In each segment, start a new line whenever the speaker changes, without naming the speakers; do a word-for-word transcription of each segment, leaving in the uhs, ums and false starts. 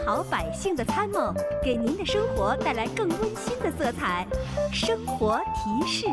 好百姓的参谋，给您的生活带来更温馨的色彩。生活提示。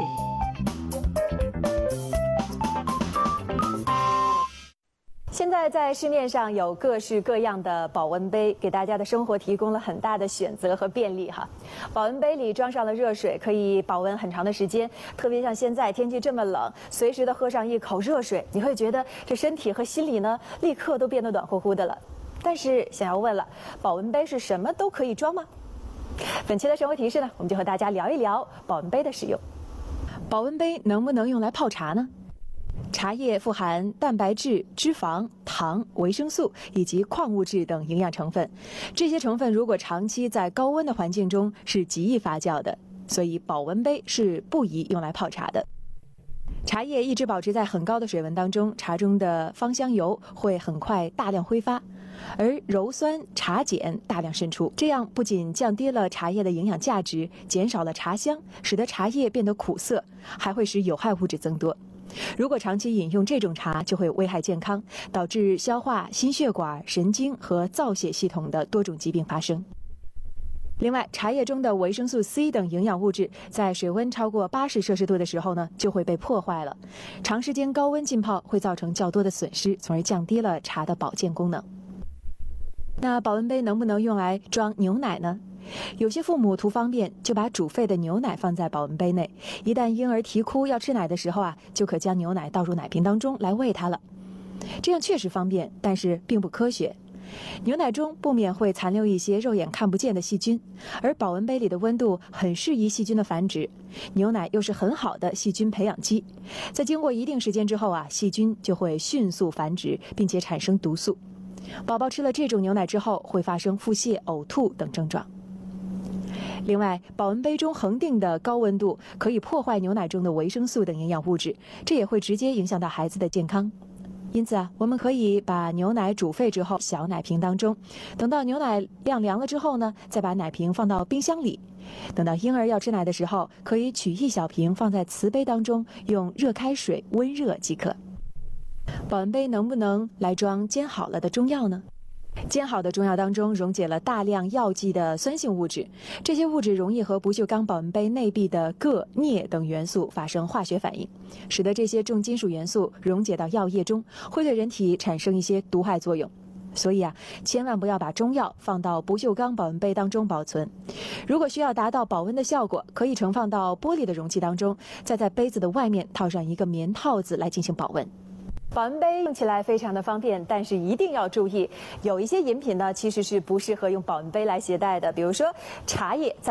现在在市面上有各式各样的保温杯，给大家的生活提供了很大的选择和便利哈。保温杯里装上了热水，可以保温很长的时间。特别像现在天气这么冷，随时的喝上一口热水，你会觉得这身体和心理呢，立刻都变得暖乎乎的了。但是想要问了，保温杯是什么都可以装吗？本期的生活提示呢，我们就和大家聊一聊保温杯的使用。保温杯能不能用来泡茶呢？茶叶富含蛋白质、脂肪、糖、维生素以及矿物质等营养成分，这些成分如果长期在高温的环境中是极易发酵的，所以保温杯是不宜用来泡茶的。茶叶一直保持在很高的水温当中，茶中的芳香油会很快大量挥发，而鞣酸、茶碱大量渗出，这样不仅降低了茶叶的营养价值，减少了茶香，使得茶叶变得苦涩，还会使有害物质增多。如果长期饮用这种茶，就会危害健康，导致消化、心血管、神经和造血系统的多种疾病发生。另外，茶叶中的维生素 C 等营养物质在水温超过八十摄氏度的时候呢，就会被破坏了。长时间高温浸泡会造成较多的损失，从而降低了茶的保健功能。那保温杯能不能用来装牛奶呢？有些父母图方便，就把煮沸的牛奶放在保温杯内，一旦婴儿啼哭要吃奶的时候啊，就可将牛奶倒入奶瓶当中来喂它了。这样确实方便，但是并不科学。牛奶中不免会残留一些肉眼看不见的细菌，而保温杯里的温度很适宜细菌的繁殖，牛奶又是很好的细菌培养基，在经过一定时间之后啊，细菌就会迅速繁殖，并且产生毒素。宝宝吃了这种牛奶之后，会发生腹泻、呕吐等症状。另外，保温杯中恒定的高温度可以破坏牛奶中的维生素等营养物质，这也会直接影响到孩子的健康。因此啊，我们可以把牛奶煮沸之后小奶瓶当中，等到牛奶晾凉了之后呢，再把奶瓶放到冰箱里。等到婴儿要吃奶的时候，可以取一小瓶放在瓷杯当中，用热开水温热即可。保温杯能不能来装煎好了的中药呢？煎好的中药当中溶解了大量药剂的酸性物质，这些物质容易和不锈钢保温杯内壁的铬、镍等元素发生化学反应，使得这些重金属元素溶解到药液中，会对人体产生一些毒害作用。所以啊，千万不要把中药放到不锈钢保温杯当中保存。如果需要达到保温的效果，可以盛放到玻璃的容器当中，再在杯子的外面套上一个棉套子来进行保温。保温杯用起来非常的方便，但是一定要注意，有一些饮品呢其实是不适合用保温杯来携带的，比如说茶叶在